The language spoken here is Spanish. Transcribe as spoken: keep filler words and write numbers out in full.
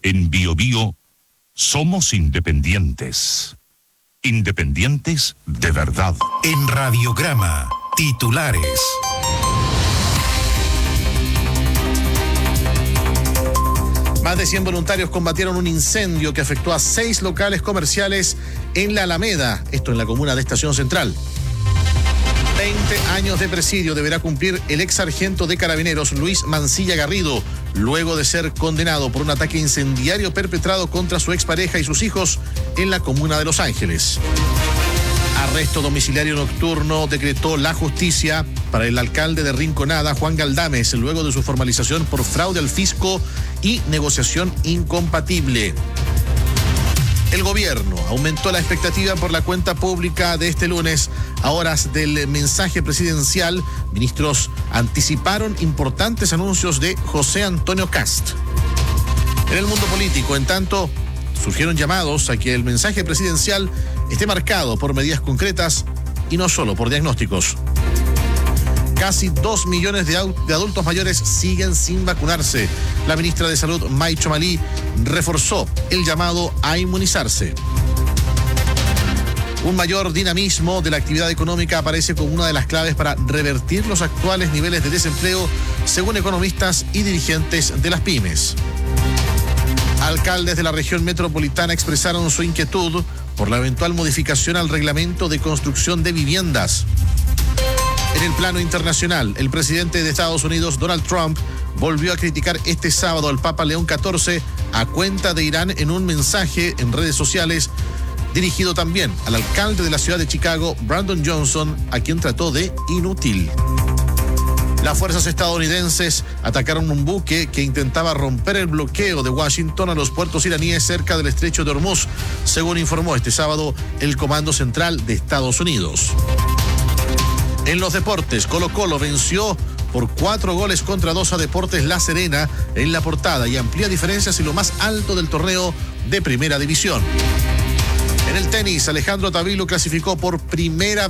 En Bio Bio somos independientes. Independientes de verdad. En Radiograma, titulares. Más de cien voluntarios combatieron un incendio que afectó a seis locales comerciales en la Alameda, esto en la comuna de Estación Central. veinte años de presidio deberá cumplir el ex sargento de Carabineros Luis Mancilla Garrido, luego de ser condenado por un ataque incendiario perpetrado contra su expareja y sus hijos en la comuna de Los Ángeles. Arresto domiciliario nocturno decretó la justicia para el alcalde de Rinconada, Juan Galdames, luego de su formalización por fraude al fisco y negociación incompatible. El gobierno aumentó la expectativa por la cuenta pública de este lunes. A horas del mensaje presidencial, ministros anticiparon importantes anuncios de José Antonio Kast. En el mundo político, en tanto, surgieron llamados a que el mensaje presidencial esté marcado por medidas concretas y no solo por diagnósticos. Casi dos millones de, de adultos mayores siguen sin vacunarse. La ministra de Salud, May Chomalí, reforzó el llamado a inmunizarse. Un mayor dinamismo de la actividad económica aparece como una de las claves para revertir los actuales niveles de desempleo, según economistas y dirigentes de las pymes. Alcaldes de la región metropolitana expresaron su inquietud por la eventual modificación al reglamento de construcción de viviendas. En el plano internacional, el presidente de Estados Unidos, Donald Trump, volvió a criticar este sábado al Papa León catorce a cuenta de Irán en un mensaje en redes sociales dirigido también al alcalde de la ciudad de Chicago, Brandon Johnson, a quien trató de inútil. Las fuerzas estadounidenses atacaron un buque que intentaba romper el bloqueo de Washington a los puertos iraníes cerca del estrecho de Hormuz, según informó este sábado el Comando Central de Estados Unidos. En los deportes, Colo-Colo venció por cuatro goles contra dos a Deportes La Serena en la portada y amplía diferencias en lo más alto del torneo de Primera División. En el tenis, Alejandro Tavilo clasificó por primera